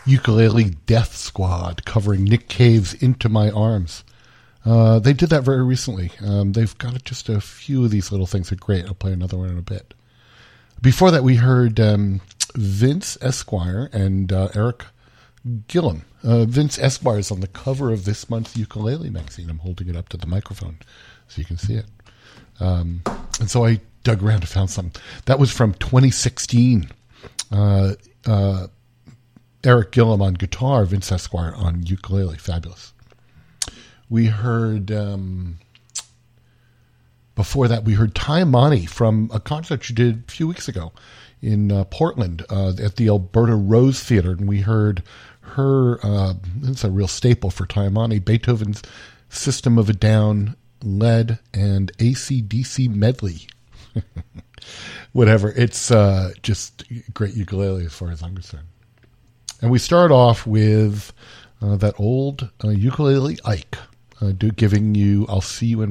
Ukulele Death Squad covering Nick Cave's Into My Arms. They did that very recently. They've got just a few of these little things. They're great. I'll play another one in a bit. Before that, we heard Vince Esquire and Eric Gillum. Vince Esquire is on the cover of this month's Ukulele magazine. I'm holding it up to the microphone so you can see it. And so I dug around and found something. That was from 2016. Eric Gillum on guitar, Vince Esquire on ukulele. Fabulous. We heard, before that, we heard Ty Money from a concert she did a few weeks ago in Portland at the Alberta Rose Theatre. And we heard her, it's a real staple for Ty Money, Beethoven's System of a Down, Lead, and AC/DC medley. Whatever. It's just great ukulele as far as I'm concerned. And we start off with that old ukulele Ike, giving you I'll See You in